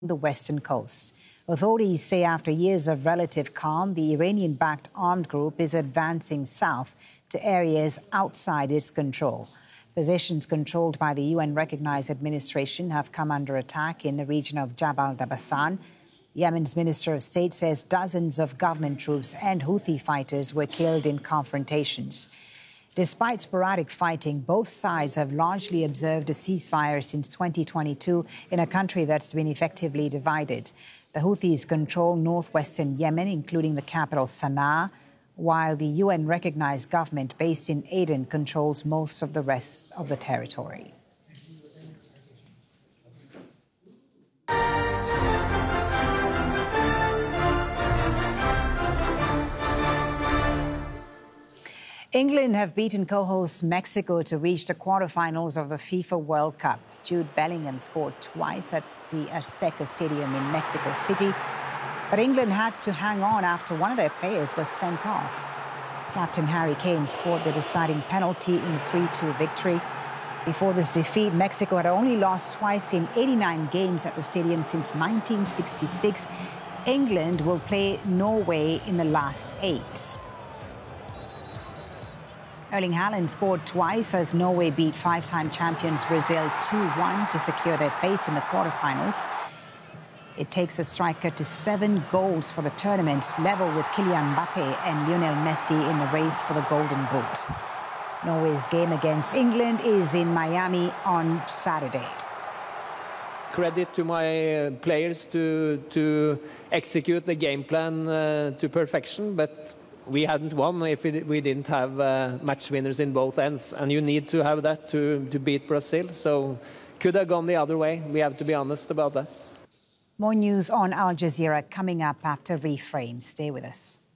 the western coast. Authorities say after years of relative calm, the Iranian-backed armed group is advancing south to areas outside its control. Positions controlled by the UN-recognized administration have come under attack in the region of Jabal Dabasan. Yemen's Minister of State says dozens of government troops and Houthi fighters were killed in confrontations. Despite sporadic fighting, both sides have largely observed a ceasefire since 2022 in a country that's been effectively divided. The Houthis control northwestern Yemen, including the capital Sana'a, while the UN-recognized government based in Aden controls most of the rest of the territory. England have beaten co-host Mexico to reach the quarterfinals of the FIFA World Cup. Jude Bellingham scored twice at the Azteca Stadium in Mexico City, but England had to hang on after one of their players was sent off. Captain Harry Kane scored the deciding penalty in the 3-2 victory. Before this defeat, Mexico had only lost twice in 89 games at the stadium since 1966. England will play Norway in the last 8. Erling Haaland scored twice as Norway beat five-time champions Brazil 2-1 to secure their place in the quarterfinals. It takes a striker to 7 goals for the tournament, level with Kylian Mbappe and Lionel Messi in the race for the Golden Boot. Norway's game against England is in Miami on Saturday. Credit to my players to execute the game plan to perfection, but we hadn't won if we didn't have match winners in both ends, and you need to have that to beat Brazil. So could have gone the other way. We have to be honest about that. More news on Al Jazeera coming up after Reframe. Stay with us.